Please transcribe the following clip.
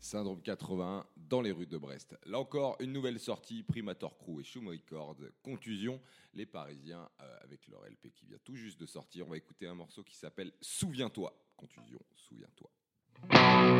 Syndrome 81 dans les rues de Brest. Là encore, une nouvelle sortie, Primator Crew et Shumoi Chord, Contusion, les Parisiens avec leur LP qui vient tout juste de sortir. On va écouter un morceau qui s'appelle Souviens-toi. Contusion, souviens-toi.